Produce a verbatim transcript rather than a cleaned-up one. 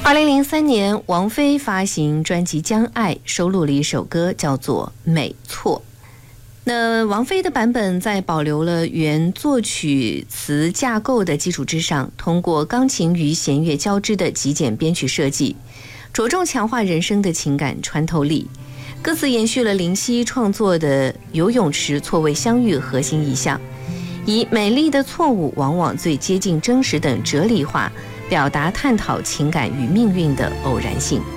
二零零三年，王菲发行专辑《将爱》，收录了一首歌，叫做《没错》。那王菲的版本在保留了原作曲词架构的基础之上，通过钢琴与弦乐交织的极简编曲设计，着重强化人声的情感穿透力。歌词延续了林夕创作的游泳池错位相遇核心意象，以美丽的错误往往最接近真实等哲理化表达探讨情感与命运的偶然性。